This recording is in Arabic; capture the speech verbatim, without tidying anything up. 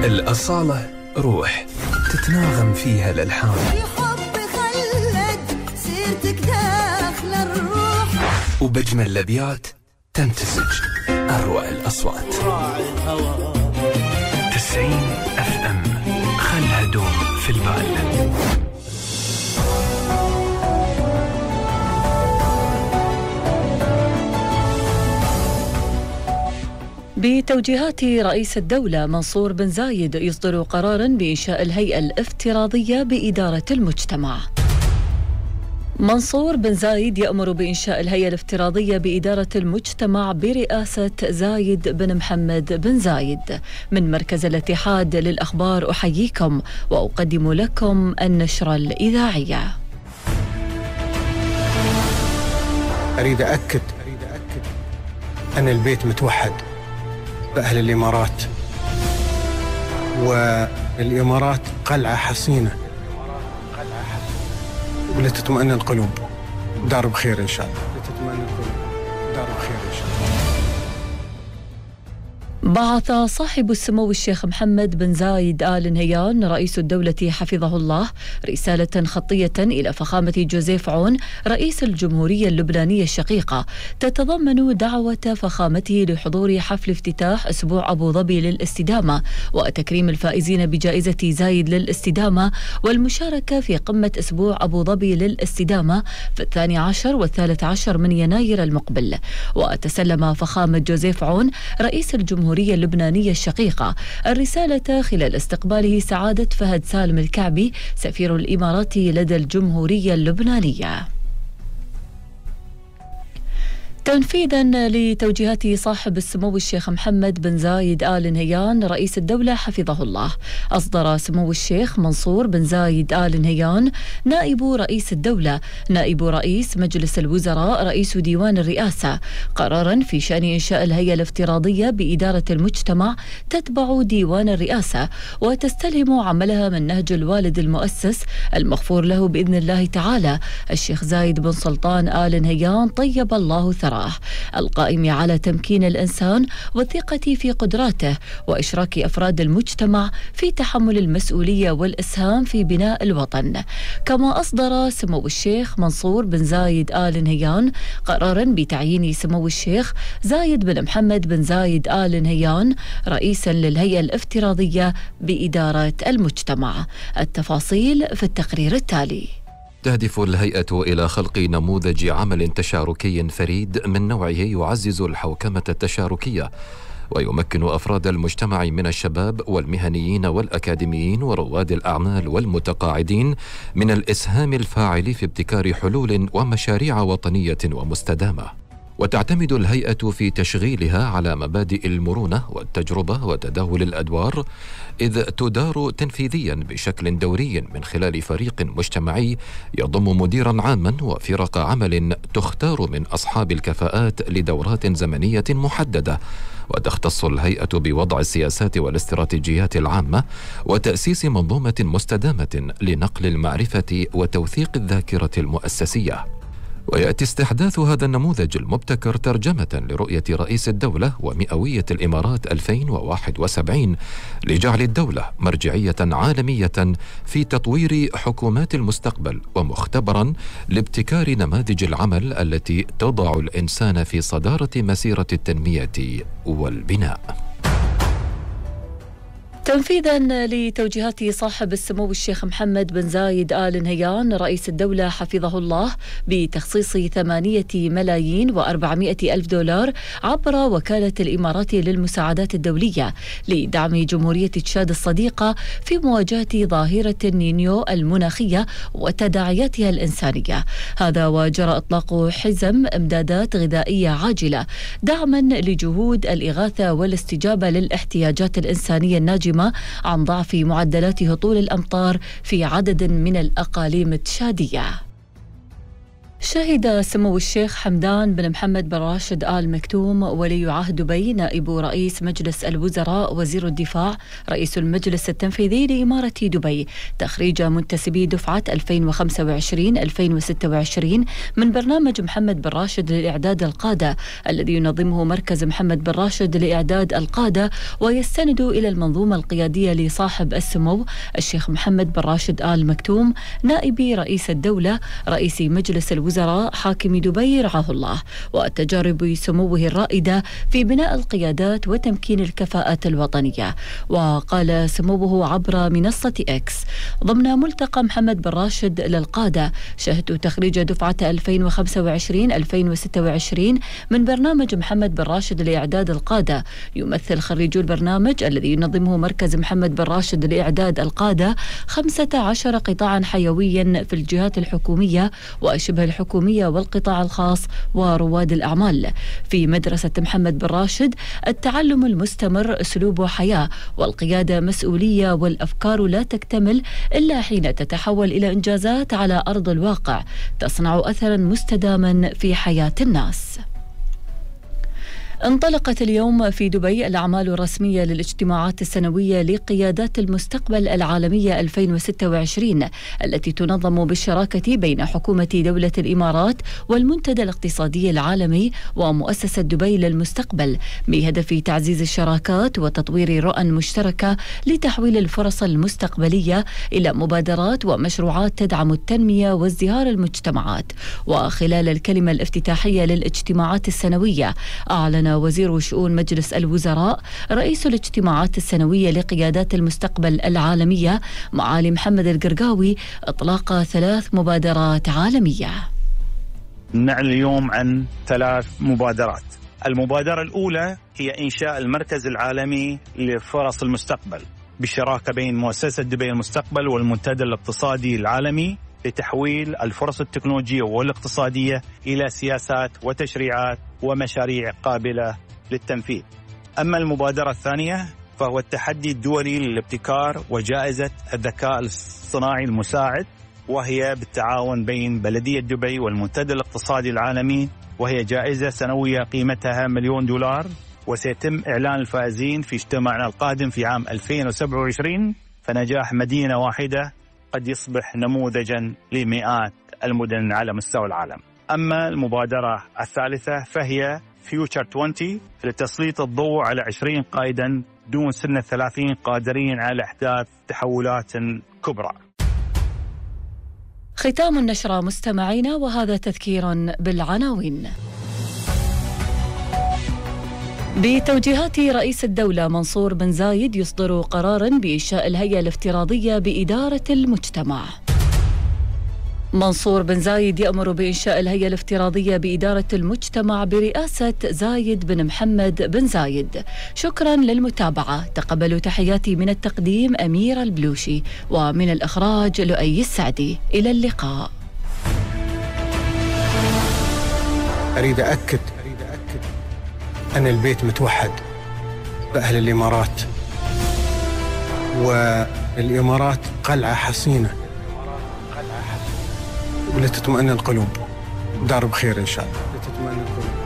الأصالة روح تتناغم فيها الألحان، الحب خلد سيرتك داخل الروح، وبجمل الأبيات تمتزج أروع الأصوات. تسعين أف أم، خلها دوم في البال. بتوجيهات رئيس الدولة منصور بن زايد يصدر قراراً بإنشاء الهيئة الافتراضية بإدارة المجتمع. منصور بن زايد يأمر بإنشاء الهيئة الافتراضية بإدارة المجتمع برئاسة زايد بن محمد بن زايد. من مركز الاتحاد للأخبار أحييكم وأقدم لكم النشرة الإذاعية. أريد أكد أن البيت متوحد بأهل الإمارات، والإمارات قلعة حصينة ولتطمئن القلوب، دار بخير إن شاء الله، لتطمئن القلوب، دار بخير إن شاء الله. بعث صاحب السمو الشيخ محمد بن زايد آل نهيان رئيس الدولة حفظه الله رسالة خطية إلى فخامة جوزيف عون رئيس الجمهورية اللبنانية الشقيقة تتضمن دعوة فخامته لحضور حفل افتتاح أسبوع أبو ظبي للاستدامة وتكريم الفائزين بجائزة زايد للاستدامة والمشاركة في قمة أسبوع أبو ظبي للاستدامة في الثاني عشر والثالث عشر من يناير المقبل. وتسلم فخامة جوزيف عون رئيس الجمهورية اللبنانية الشقيقة الرسالة خلال استقباله سعادة فهد سالم الكعبي سفير الإمارات لدى الجمهورية اللبنانية. تنفيذا لتوجيهات صاحب السمو الشيخ محمد بن زايد آل نهيان رئيس الدولة حفظه الله، أصدر سمو الشيخ منصور بن زايد آل نهيان نائب رئيس الدولة نائب رئيس مجلس الوزراء رئيس ديوان الرئاسة قرارا في شأن إنشاء الهيئة الافتراضية بإدارة المجتمع تتبع ديوان الرئاسة وتستلهم عملها من نهج الوالد المؤسس المغفور له بإذن الله تعالى الشيخ زايد بن سلطان آل نهيان طيب الله ثراه، القائم على تمكين الإنسان والثقة في قدراته وإشراك أفراد المجتمع في تحمل المسؤولية والإسهام في بناء الوطن. كما أصدر سمو الشيخ منصور بن زايد آل نهيان قرارا بتعيين سمو الشيخ زايد بن محمد بن زايد آل نهيان رئيسا للهيئة الافتراضية بإدارة المجتمع. التفاصيل في التقرير التالي. تهدف الهيئة إلى خلق نموذج عمل تشاركي فريد من نوعه يعزز الحوكمة التشاركية ويمكن أفراد المجتمع من الشباب والمهنيين والأكاديميين ورواد الأعمال والمتقاعدين من الإسهام الفاعل في ابتكار حلول ومشاريع وطنية ومستدامة. وتعتمد الهيئة في تشغيلها على مبادئ المرونة والتجربة وتداول الأدوار، إذ تدار تنفيذيا بشكل دوري من خلال فريق مجتمعي يضم مديرا عاما وفرق عمل تختار من أصحاب الكفاءات لدورات زمنية محددة. وتختص الهيئة بوضع السياسات والاستراتيجيات العامة وتأسيس منظومة مستدامة لنقل المعرفة وتوثيق الذاكرة المؤسسية. ويأتي استحداث هذا النموذج المبتكر ترجمة لرؤية رئيس الدولة ومئوية الإمارات ألفين وواحد وسبعين لجعل الدولة مرجعية عالمية في تطوير حكومات المستقبل ومختبرا لابتكار نماذج العمل التي تضع الإنسان في صدارة مسيرة التنمية والبناء. تنفيذا لتوجيهات صاحب السمو الشيخ محمد بن زايد آل نهيان رئيس الدولة حفظه الله بتخصيص ثمانية ملايين وأربعمائة ألف دولار عبر وكالة الإمارات للمساعدات الدولية لدعم جمهورية تشاد الصديقة في مواجهة ظاهرة النينيو المناخية وتداعياتها الإنسانية. هذا وجرى إطلاق حزم إمدادات غذائية عاجلة دعما لجهود الإغاثة والاستجابة للاحتياجات الإنسانية الناجمة عن ضعف معدلات هطول الأمطار في عدد من الأقاليم التشادية. شهد سمو الشيخ حمدان بن محمد بن راشد آل مكتوم ولي عهد دبي نائب رئيس مجلس الوزراء وزير الدفاع رئيس المجلس التنفيذي لإمارة دبي تخريج منتسبي دفعة ألفين وخمسة وعشرين ألفين وستة وعشرين من برنامج محمد بن راشد لإعداد القادة الذي ينظمه مركز محمد بن راشد لإعداد القادة ويستند إلى المنظومة القيادية لصاحب السمو الشيخ محمد بن راشد آل مكتوم نائب رئيس الدولة رئيس مجلس الوزراء وزراء حاكم دبي رعاه الله وتجارب سموه الرائدة في بناء القيادات وتمكين الكفاءات الوطنية. وقال سموه عبر منصة إكس ضمن ملتقى محمد بن راشد للقادة: شهدت تخريج دفعة ألفين وخمسة وعشرين ألفين وستة وعشرين من برنامج محمد بن راشد لإعداد القادة. يمثل خريجو البرنامج الذي ينظمه مركز محمد بن راشد لإعداد القادة خمسة عشر قطاعا حيويا في الجهات الحكومية وشبه الحكومية والقطاع الخاص ورواد الأعمال. في مدرسة محمد بن راشد التعلم المستمر أسلوب حياة، والقيادة مسؤولية، والأفكار لا تكتمل إلا حين تتحول إلى إنجازات على أرض الواقع تصنع أثرا مستداما في حياة الناس. انطلقت اليوم في دبي الأعمال الرسمية للاجتماعات السنوية لقيادات المستقبل العالمية ألفين وستة وعشرين التي تنظم بالشراكة بين حكومة دولة الإمارات والمنتدى الاقتصادي العالمي ومؤسسة دبي للمستقبل بهدف تعزيز الشراكات وتطوير رؤى مشتركة لتحويل الفرص المستقبلية إلى مبادرات ومشروعات تدعم التنمية وازدهار المجتمعات. وخلال الكلمة الافتتاحية للاجتماعات السنوية أعلن وزير شؤون مجلس الوزراء رئيس الاجتماعات السنوية لقيادات المستقبل العالمية معالي محمد القرقاوي إطلاق ثلاث مبادرات عالمية. نعلن اليوم عن ثلاث مبادرات. المبادرة الأولى هي إنشاء المركز العالمي لفرص المستقبل بالشراكة بين مؤسسة دبي المستقبل والمنتدى الاقتصادي العالمي لتحويل الفرص التكنولوجية والاقتصادية إلى سياسات وتشريعات ومشاريع قابلة للتنفيذ. أما المبادرة الثانية فهو التحدي الدولي للابتكار وجائزة الذكاء الصناعي المساعد، وهي بالتعاون بين بلدية دبي والمنتدى الاقتصادي العالمي، وهي جائزة سنوية قيمتها مليون دولار، وسيتم إعلان الفائزين في اجتماعنا القادم في عام ألفين وسبعة وعشرين. فنجاح مدينة واحدة قد يصبح نموذجا لمئات المدن على مستوى العالم. أما المبادرة الثالثة فهي فيوتشر عشرين لتسليط الضوء على عشرين قائدا دون سن الثلاثين قادرين على إحداث تحولات كبرى. ختام النشرة مستمعينا، وهذا تذكير بالعناوين. بتوجيهات رئيس الدولة منصور بن زايد يصدر قرارا بإنشاء الهيئة الافتراضية بإدارة المجتمع. منصور بن زايد يأمر بإنشاء الهيئة الافتراضية بإدارة المجتمع برئاسة زايد بن محمد بن زايد. شكرا للمتابعة، تقبلوا تحياتي من التقديم أمير البلوشي ومن الإخراج لؤي السعدي. إلى اللقاء. أريد أكد أن البيت متوحد بأهل الإمارات، والإمارات قلعة حصينة ولتطمئن القلوب. دار بخير إن شاء الله. لتطمئن القلوب.